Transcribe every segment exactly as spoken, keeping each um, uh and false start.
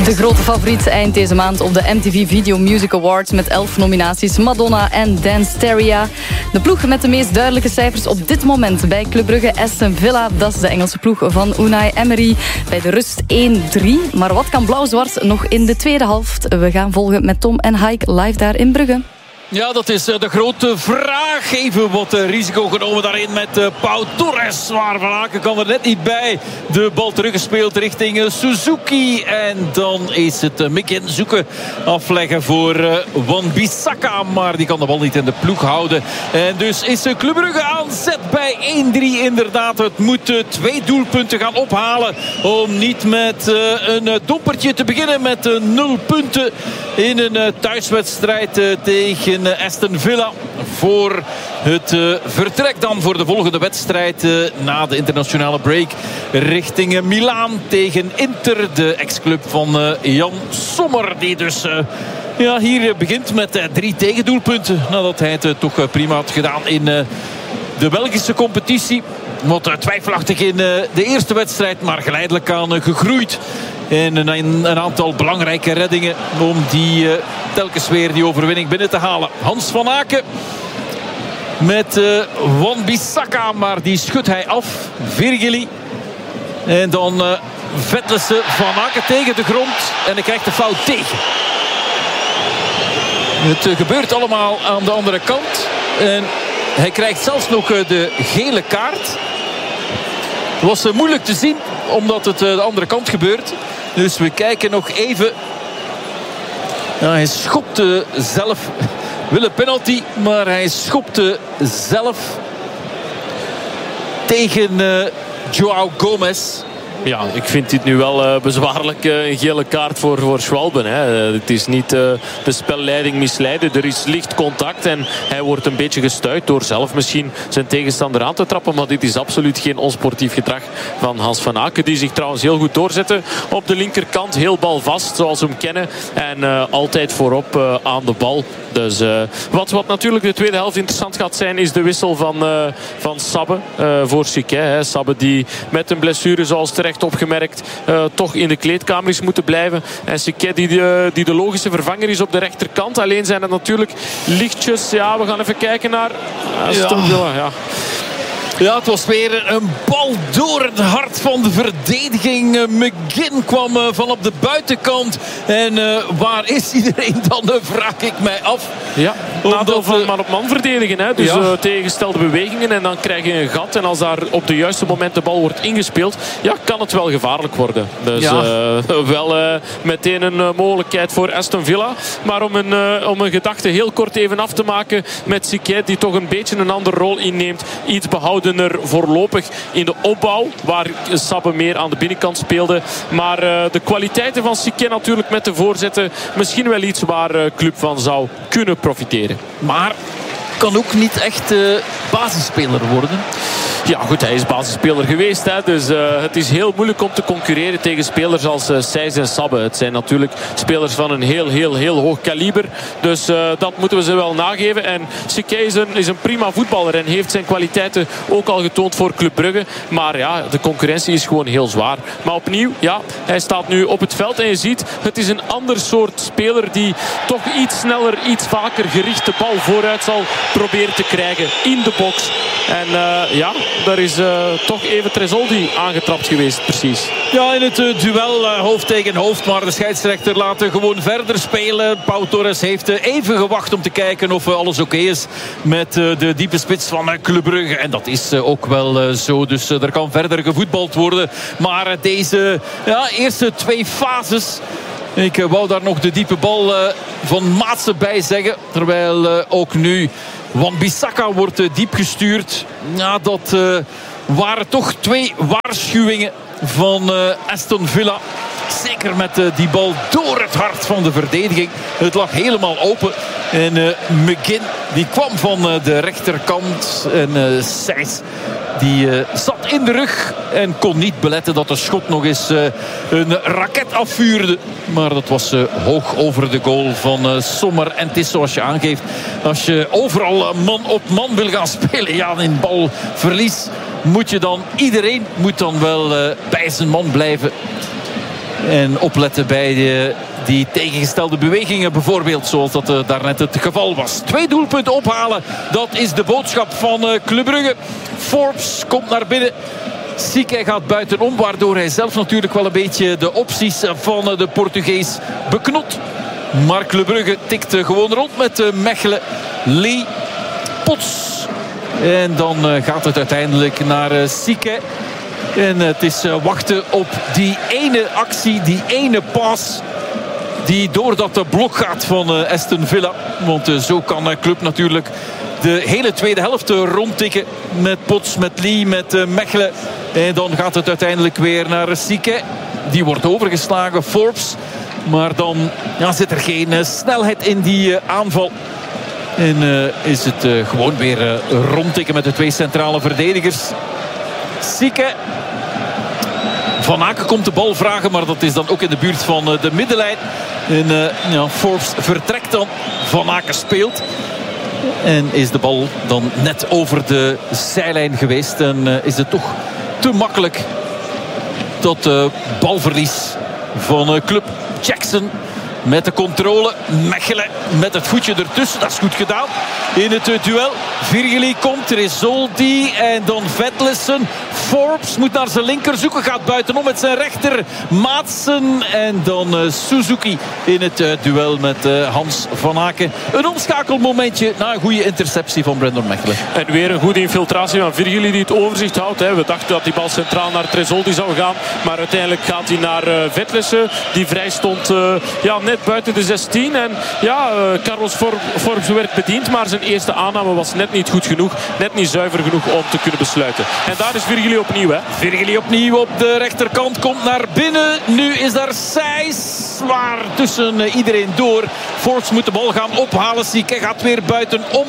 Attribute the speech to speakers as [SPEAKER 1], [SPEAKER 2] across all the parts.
[SPEAKER 1] De grote favoriet eind deze maand op de M T V Video Music Awards met elf nominaties, Madonna en Danceteria. De ploeg met de meest duidelijke cijfers op dit moment bij Club Brugge Aston Villa. Dat is de Engelse ploeg van Unai Emery. Bij de rust één drie. Maar wat kan Blauw-Zwart nog in de tweede helft? We gaan volgen met Tom en Haik live daar in Brugge.
[SPEAKER 2] Ja, dat is de grote vraag. Even wat risico genomen daarin met Pau Torres. Maar Van Aken kan er net niet bij. De bal teruggespeeld richting Suzuki. En dan is het Mikin zoeken. Afleggen voor Wan-Bissaka. Maar die kan de bal niet in de ploeg houden. En dus is Club Brugge aan zet bij één drie inderdaad. Het moet twee doelpunten gaan ophalen. Om niet met een dompertje te beginnen. Met nul punten in een thuiswedstrijd tegen Aston Villa voor het uh, vertrek dan voor de volgende wedstrijd uh, na de internationale break richting uh, Milaan tegen Inter, de ex-club van uh, Jan Sommer, die dus uh, ja, hier begint met uh, drie tegendoelpunten nadat hij het uh, toch uh, prima had gedaan in uh, de Belgische competitie. Wat uh, twijfelachtig in uh, de eerste wedstrijd, maar geleidelijk aan uh, gegroeid. En een, een aantal belangrijke reddingen om die uh, telkens weer die overwinning binnen te halen. Hans van Aken met uh, Wan-Bissaka, maar die schudt hij af. Virgili. En dan uh, Vetlessen, Van Aken tegen de grond. En hij krijgt de fout tegen. Het uh, gebeurt allemaal aan de andere kant. En hij krijgt zelfs nog uh, de gele kaart. Het was uh, moeilijk te zien, omdat het uh, de andere kant gebeurt. Dus we kijken nog even. Ja, hij schopte zelf. Wil een penalty, maar hij schopte zelf tegen uh, Joao Gomez.
[SPEAKER 3] Ja, ik vind dit nu wel uh, bezwaarlijk. Uh, een gele kaart voor, voor Schwalben. Hè. Uh, het is niet uh, de spelleiding misleiden. Er is licht contact en hij wordt een beetje gestuit door zelf misschien zijn tegenstander aan te trappen. Maar dit is absoluut geen onsportief gedrag van Hans van Aken. Die zich trouwens heel goed doorzette op de linkerkant. Heel balvast zoals we hem kennen. En uh, altijd voorop uh, aan de bal. Dus uh, wat, wat natuurlijk de tweede helft interessant gaat zijn, is de wissel van, uh, van Sabbe uh, voor Siquet. Sabbe die met een blessure, zoals terecht opgemerkt, uh, toch in de kleedkamer is moeten blijven. En Siquet die de, die de logische vervanger is op de rechterkant. Alleen zijn het natuurlijk lichtjes. Ja, we gaan even kijken naar Aston Villa. Ja.
[SPEAKER 2] Ja, het was weer een bal door het hart van de verdediging. McGinn kwam van op de buitenkant. En uh, waar is iedereen dan, uh, vraag ik mij af.
[SPEAKER 3] Ja, nadeel van man op man verdedigen. Hè? Dus ja. uh, tegengestelde bewegingen en dan krijg je een gat. En als daar op de juiste moment de bal wordt ingespeeld, ja, kan het wel gevaarlijk worden. Dus ja. uh, wel uh, meteen een uh, mogelijkheid voor Aston Villa. Maar om een, uh, om een gedachte heel kort even af te maken met Siquet, die toch een beetje een andere rol inneemt. Iets behouden er voorlopig in de opbouw, waar Sabbe meer aan de binnenkant speelde. Maar uh, de kwaliteiten van Siquet natuurlijk met de voorzetten, misschien wel iets waar uh, Club van zou kunnen profiteren.
[SPEAKER 2] Maar kan ook niet echt uh, basisspeler worden.
[SPEAKER 3] Ja goed, hij is basisspeler geweest. Hè, dus uh, het is heel moeilijk om te concurreren tegen spelers als uh, Sijs en Sabbe. Het zijn natuurlijk spelers van een heel, heel, heel hoog kaliber. Dus uh, dat moeten we ze wel nageven. En Siquet is een, is een prima voetballer en heeft zijn kwaliteiten ook al getoond voor Club Brugge. Maar ja, de concurrentie is gewoon heel zwaar. Maar opnieuw, ja, hij staat nu op het veld en je ziet, het is een ander soort speler die toch iets sneller, iets vaker gericht de bal vooruit zal proberen te krijgen in de box. En uh, ja, daar is uh, toch even Tresoldi aangetrapt geweest, precies.
[SPEAKER 2] Ja, in het uh, duel uh, hoofd tegen hoofd. Maar de scheidsrechter laat uh, gewoon verder spelen. Pau Torres heeft uh, even gewacht om te kijken of uh, alles oké okay is met uh, de diepe spits van uh, Club Brugge. En dat is uh, ook wel uh, zo. Dus uh, er kan verder gevoetbald worden. Maar uh, deze ja, eerste twee fases... Ik uh, wou daar nog de diepe bal uh, van Maatsen bij zeggen. Terwijl uh, ook nu Wan-Bissaka wordt uh, diep gestuurd. Ja, dat uh, waren toch twee waarschuwingen van uh, Aston Villa. Zeker met uh, die bal door het hart van de verdediging. Het lag helemaal open. En uh, McGinn die kwam van uh, de rechterkant. En uh, Sijs die uh, zat in de rug. En kon niet beletten dat de schot nog eens uh, een raket afvuurde. Maar dat was uh, hoog over de goal van uh, Sommer. En het is zoals je aangeeft. Als je overal uh, man op man wil gaan spelen. Ja, in balverlies moet je dan... Iedereen moet dan wel uh, bij zijn man blijven. En opletten bij de, die tegengestelde bewegingen bijvoorbeeld, zoals dat uh, daarnet het geval was. Twee doelpunten ophalen, dat is de boodschap van uh, Club Brugge. Forbes komt naar binnen. Sique gaat buitenom, waardoor hij zelf natuurlijk wel een beetje de opties van uh, de Portugees beknot. Maar Club Brugge tikt uh, gewoon rond met uh, Mechelen, Lee, Pots. En dan uh, gaat het uiteindelijk naar uh, Sique. En het is uh, wachten op die ene actie, die ene pas die door dat blok gaat van uh, Aston Villa. Want uh, zo kan uh, Club natuurlijk de hele tweede helft uh, rondtikken. Met Pots, met Lee, met uh, Mechelen. En dan gaat het uiteindelijk weer naar uh, Sique. Die wordt overgeslagen, Forbes. Maar dan ja, zit er geen uh, snelheid in die uh, aanval. En uh, is het uh, gewoon weer uh, rondtikken met de twee centrale verdedigers. Sique. Van Aken komt de bal vragen, maar dat is dan ook in de buurt van uh, de middenlijn. En uh, ja, Forbes vertrekt dan. Van Aken speelt. En is de bal dan net over de zijlijn geweest. En uh, is het toch te makkelijk tot uh, balverlies van uh, Club. Jackson met de controle. Mechelen met het voetje ertussen. Dat is goed gedaan in het uh, duel. Virgili komt. Tresoldi. En dan Vetlesen. Forbes moet naar zijn linker zoeken. Gaat buitenom met zijn rechter. Maatsen. En dan uh, Suzuki in het uh, duel met uh, Hans van Aken. Een omschakelmomentje na een goede interceptie van Brandon Mechelen.
[SPEAKER 3] En weer een goede infiltratie van Virgili die het overzicht houdt. Hè. We dachten dat die bal centraal naar Tresoldi zou gaan. Maar uiteindelijk gaat hij naar uh, Vetlesen. Die vrij stond uh, ja, net buiten de zestien. En ja, uh, Carlos Forbes werd bediend. Maar zijn eerste aanname was net niet goed genoeg. Net niet zuiver genoeg om te kunnen besluiten. En daar is Virgili opnieuw. Hè.
[SPEAKER 2] Virgili opnieuw op de rechterkant. Komt naar binnen. Nu is daar Sijs. Waar tussen uh, iedereen door. Forbes moet de bal gaan ophalen. Sique gaat weer buitenom.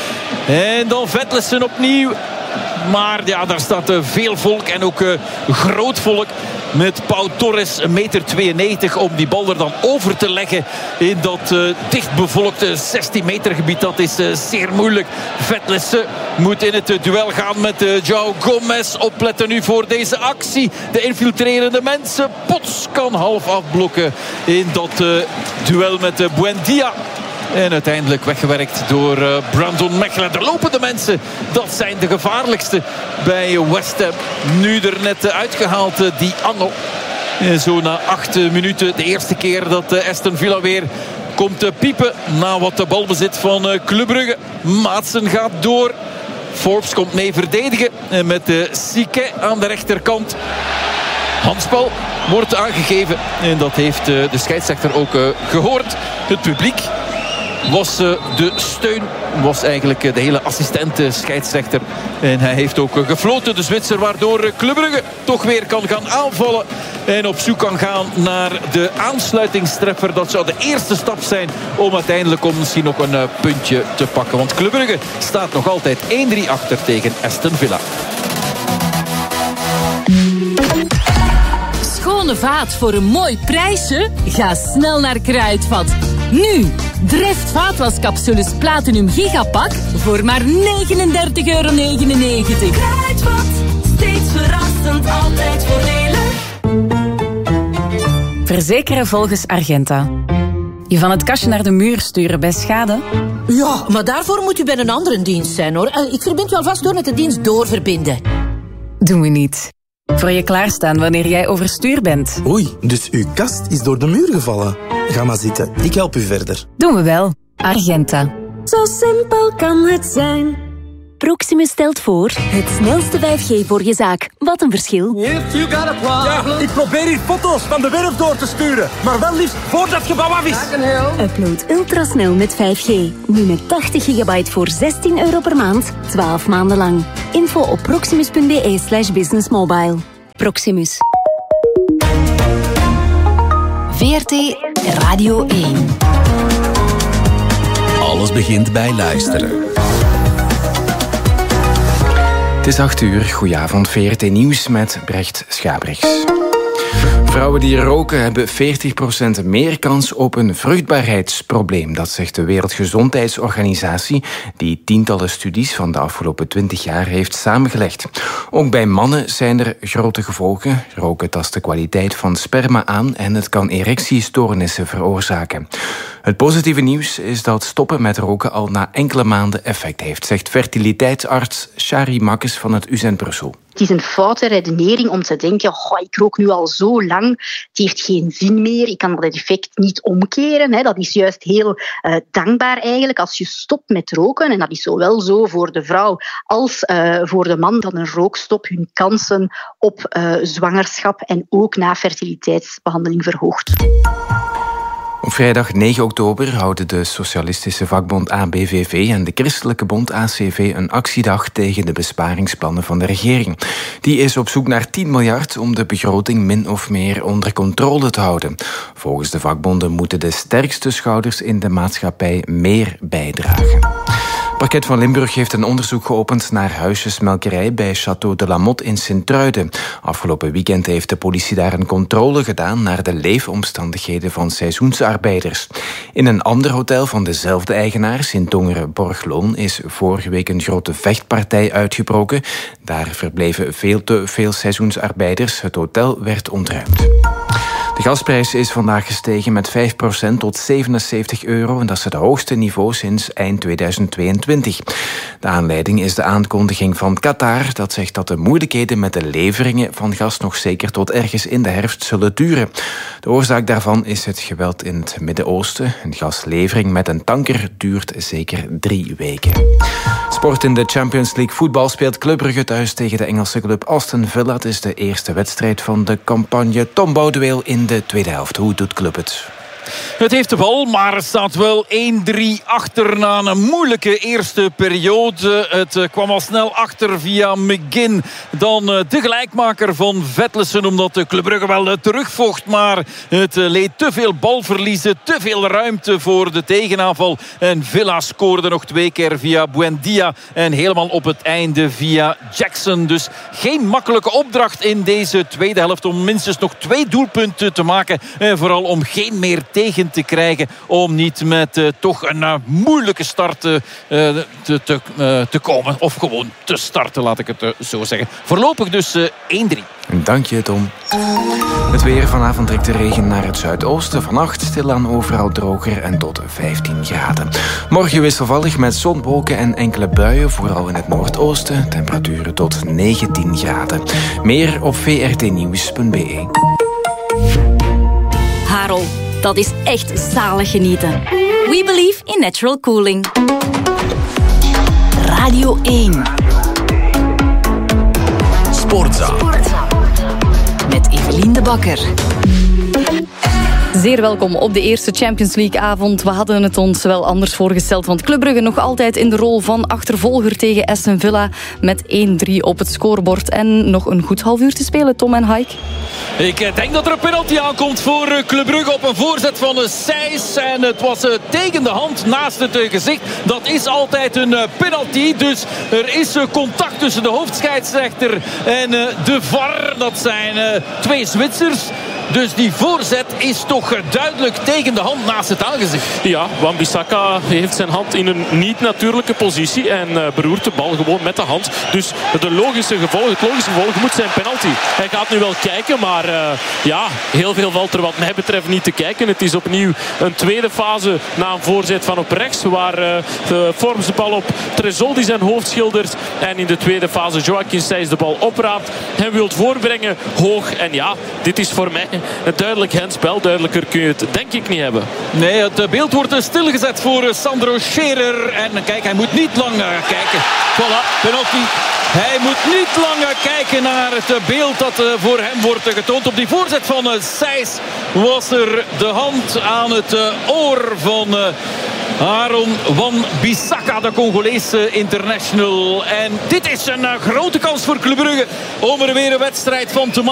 [SPEAKER 2] En dan Vetlesen opnieuw. Maar ja, daar staat uh, veel volk en ook uh, groot volk. Met Pau Torres, een meter tweeënnegentig, om die bal er dan over te leggen in dat uh, dichtbevolkte zestien meter gebied. Dat is uh, zeer moeilijk. Vetlesen moet in het uh, duel gaan met uh, João Gomez. Opletten nu voor deze actie. De infiltrerende mensen. Pots kan half afblokken in dat uh, duel met uh, Buendia. En uiteindelijk weggewerkt door uh, Brandon Mechelen. De lopende mensen, dat zijn de gevaarlijkste bij West Ham. Nu er net uh, uitgehaald, uh, die angel. En zo na acht uh, minuten, de eerste keer dat uh, Aston Villa weer komt uh, piepen. Na wat de balbezit van uh, Club Brugge. Maatsen gaat door. Forbes komt mee verdedigen. En met uh, Sique aan de rechterkant. Handspel wordt aangegeven. En dat heeft uh, de scheidsrechter ook uh, gehoord. Het publiek was uh, de steun, was eigenlijk uh, de hele assistent uh, scheidsrechter. En hij heeft ook uh, gefloten, de Zwitser, waardoor uh, Club Brugge toch weer kan gaan aanvallen. En op zoek kan gaan naar de aansluitingstreffer. Dat zou de eerste stap zijn om uiteindelijk om misschien nog een uh, puntje te pakken. Want Club Brugge staat nog altijd één drie achter tegen Aston Villa.
[SPEAKER 4] Schone vaat voor een mooi prijsje? Ga snel naar Kruidvat. Nu, Dreft vaatwascapsules Platinum Gigapak voor maar negenendertig euro negenennegentig.
[SPEAKER 5] Kruidvat, steeds verrassend, altijd voordelig.
[SPEAKER 1] Verzekeren volgens Argenta. Je van het kastje naar de muur sturen bij schade?
[SPEAKER 6] Ja, maar daarvoor moet u bij een andere dienst zijn, hoor. Ik verbind u alvast door met de dienst doorverbinden.
[SPEAKER 1] Doen we niet. Voor je klaarstaan wanneer jij overstuur bent.
[SPEAKER 7] Oei, dus uw kast is door de muur gevallen. Ga maar zitten, ik help u verder.
[SPEAKER 1] Doen we wel. Argenta.
[SPEAKER 8] Zo simpel kan het zijn. Proximus stelt voor het snelste vijf G voor je zaak. Wat een verschil.
[SPEAKER 9] Ja, ik probeer hier foto's van de werf door te sturen. Maar wel liefst voordat het gebouw af is.
[SPEAKER 8] Upload ultrasnel met vijf G. Nu met tachtig gigabyte voor zestien euro per maand. twaalf maanden lang. Info op proximus.be slash businessmobile. Proximus.
[SPEAKER 4] V R T Radio één.
[SPEAKER 10] Alles begint bij luisteren. Het is acht uur. Goedenavond, V R T Nieuws met Brecht Schabrichs.
[SPEAKER 11] Vrouwen die roken hebben veertig procent meer kans op een vruchtbaarheidsprobleem. Dat zegt de Wereldgezondheidsorganisatie, die tientallen studies van de afgelopen twintig jaar heeft samengelegd. Ook bij mannen zijn er grote gevolgen. Roken tast de kwaliteit van sperma aan en het kan erectiestoornissen veroorzaken. Het positieve nieuws is dat stoppen met roken al na enkele maanden effect heeft, zegt fertiliteitsarts Shari Makkes van het U Z Brussel.
[SPEAKER 12] Het is een foute redenering om te denken, oh, ik rook nu al zo lang, het heeft geen zin meer, ik kan dat effect niet omkeren. Hè. Dat is juist heel uh, dankbaar eigenlijk als je stopt met roken. En dat is zowel zo voor de vrouw als uh, voor de man, dat een rookstop hun kansen op uh, zwangerschap en ook na fertiliteitsbehandeling verhoogt.
[SPEAKER 11] Op vrijdag negen oktober houden de Socialistische Vakbond A B V V en de Christelijke Bond A C V een actiedag tegen de besparingsplannen van de regering. Die is op zoek naar tien miljard om de begroting min of meer onder controle te houden. Volgens de vakbonden moeten de sterkste schouders in de maatschappij meer bijdragen. Het parket van Limburg heeft een onderzoek geopend naar huisjesmelkerij bij Château de la Motte in Sint-Truiden. Afgelopen weekend heeft de politie daar een controle gedaan naar de leefomstandigheden van seizoensarbeiders. In een ander hotel van dezelfde eigenaars in Tongeren-Borgloon is vorige week een grote vechtpartij uitgebroken. Daar verbleven veel te veel seizoensarbeiders. Het hotel werd ontruimd. De gasprijs is vandaag gestegen met vijf procent tot zevenenzeventig euro. En dat is het hoogste niveau sinds eind tweeduizend tweeëntwintig. De aanleiding is de aankondiging van Qatar. Dat zegt dat de moeilijkheden met de leveringen van gas nog zeker tot ergens in de herfst zullen duren. De oorzaak daarvan is het geweld in het Midden-Oosten. Een gaslevering met een tanker duurt zeker drie weken. Sport in de Champions League voetbal speelt Club Brugge thuis tegen de Engelse club Aston Villa. Het is de eerste wedstrijd van de campagne. Tom Boudeweel in de tweede helft. Hoe doet Club het?
[SPEAKER 2] Het heeft de bal, maar het staat wel één drie achter na een moeilijke eerste periode. Het kwam al snel achter via McGinn. Dan de gelijkmaker van Vetlesen, omdat de Club Brugge wel terugvocht. Maar het leed te veel balverliezen, te veel ruimte voor de tegenaanval. En Villa scoorde nog twee keer via Buendia. En helemaal op het einde via Jackson. Dus geen makkelijke opdracht in deze tweede helft om minstens nog twee doelpunten te maken. En vooral om geen meer tegen te krijgen, om niet met uh, toch een uh, moeilijke start uh, te, te, uh, te komen. Of gewoon te starten, laat ik het uh, zo zeggen. Voorlopig dus uh, één drie.
[SPEAKER 11] Dank je, Tom. Het weer: vanavond trekt de regen naar het zuidoosten. Vannacht stilaan overal droger en tot vijftien graden. Morgen wisselvallig met zonwolken en enkele buien, vooral in het noordoosten. Temperaturen tot negentien graden. Meer op v r t nieuws punt b e.
[SPEAKER 8] Harold, dat is echt zalig genieten. We believe in natural cooling. Radio één.
[SPEAKER 10] Sportza.
[SPEAKER 8] Met Evelien de Bakker.
[SPEAKER 1] Zeer welkom op de eerste Champions League-avond. We hadden het ons wel anders voorgesteld, want Club Brugge nog altijd in de rol van achtervolger tegen Aston Villa met één drie op het scorebord. En nog een goed half uur te spelen, Tom en Haik.
[SPEAKER 2] Ik denk dat er een penalty aankomt voor Club Brugge op een voorzet van Sijs. En het was tegen de hand naast het gezicht. Dat is altijd een penalty. Dus er is contact tussen de hoofdscheidsrechter en de V A R. Dat zijn twee Zwitsers. Dus die voorzet is toch duidelijk tegen de hand naast het aangezicht.
[SPEAKER 3] Ja, Wan-Bissaka heeft zijn hand in een niet-natuurlijke positie en uh, beroert de bal gewoon met de hand. Dus de logische gevolg, het logische gevolg moet zijn penalty. Hij gaat nu wel kijken, maar uh, ja, heel veel valt er wat mij betreft niet te kijken. Het is opnieuw een tweede fase na een voorzet van op rechts, waar uh, Forbes de bal op Tresoldi zijn hoofd schildert. En in de tweede fase Joaquin Sijs de bal opraapt. Hem wilt voorbrengen hoog. En ja, dit is voor mij een duidelijk handspel. Duidelijker kun je het denk ik niet hebben.
[SPEAKER 2] Nee, het beeld wordt stilgezet voor Sandro Scherer. En kijk, hij moet niet lang kijken. Voilà, penalty. Hij moet niet lang kijken naar het beeld dat voor hem wordt getoond. Op die voorzet van Sijs was er de hand aan het oor van Aaron Wan-Bissaka, de Congolese international. En dit is een grote kans voor Club Brugge om er weer een wedstrijd van te maken.